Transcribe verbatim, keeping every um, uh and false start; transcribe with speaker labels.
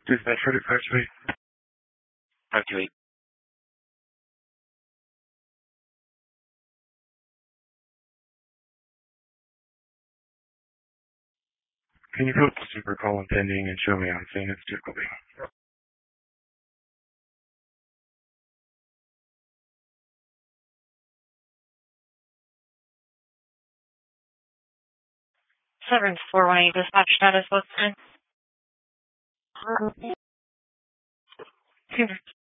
Speaker 1: Is that credit card to eight? Five two eight. Can you put the super call on pending and show me on Saint It's Jacoby?
Speaker 2: Seven four one eight dispatch status. What's the